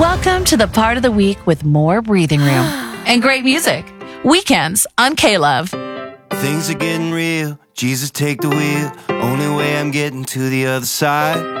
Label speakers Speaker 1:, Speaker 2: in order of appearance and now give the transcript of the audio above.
Speaker 1: Welcome to the part of the week with more breathing room and great music. Weekends on K-Love.
Speaker 2: Things are getting real. Jesus, take the wheel. Only way I'm getting to the other side.